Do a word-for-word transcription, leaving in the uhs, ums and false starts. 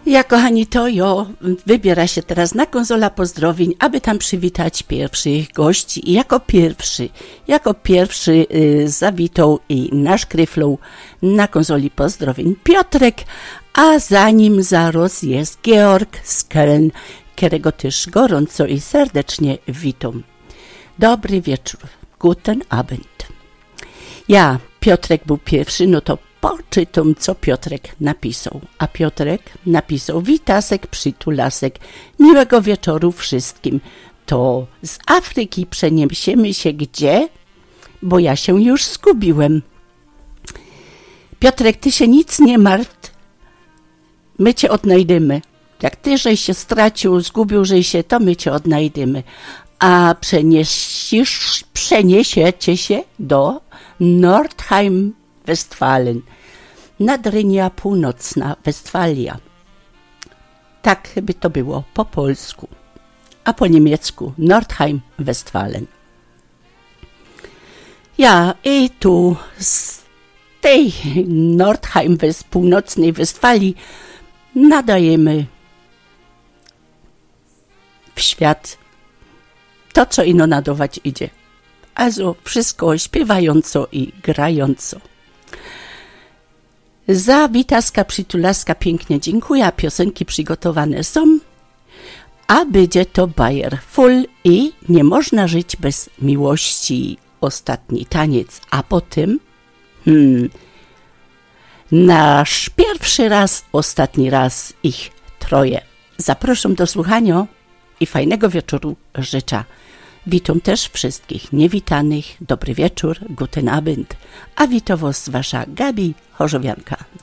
Ja, kochani, to jo wybiera się teraz na konsola pozdrowień, aby tam przywitać pierwszych gości. I jako pierwszy, jako pierwszy y, zawitał i nasz kryflow na konsoli pozdrowień Piotrek, a za nim zaraz jest Georg z Köln, którego też gorąco i serdecznie witam. Dobry wieczór, guten Abend. Ja, Piotrek był pierwszy, no to poczytam, co Piotrek napisał. A Piotrek napisał: witasek, przytulasek, miłego wieczoru wszystkim. To z Afryki przeniesiemy się gdzie? Bo ja się już zgubiłem. Piotrek, ty się nic nie martw, my cię odnajdymy. Jak ty, żeś się stracił, zgubił, żeś się, to my cię odnajdymy. A przeniesiesz, przeniesiecie się do Nordheim, Westfalen. Nadrynia Północna, Westfalia. Tak by to było po polsku. A po niemiecku Nordheim, Westfalen. Ja i tu z tej Nordheim, z północnej Westfalii nadajemy w świat to, co ino nadawać idzie. Also wszystko śpiewająco i grająco. Za witaska, przytulaska pięknie dziękuję, a piosenki przygotowane są. A będzie to Bayer Full i Nie można żyć bez miłości. Ostatni taniec, a potem hmm, nasz pierwszy raz, ostatni raz ich troje. Zapraszam do słuchania i fajnego wieczoru życzę. Witam też wszystkich niewitanych. Dobry wieczór, guten Abend. A wita was wasza Gabi Chorzowianka.